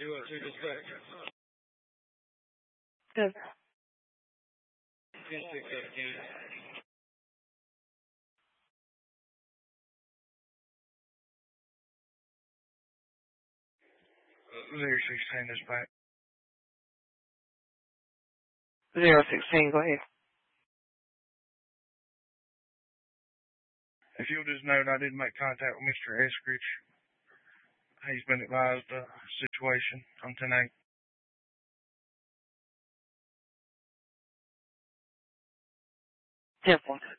dispatch. Good. 10-6 up again. Zero 16 dispatch. 016, go ahead. If you'll just note, I did make contact with Mr. Eskridge. He's been advised of the situation on 10-8. Temple.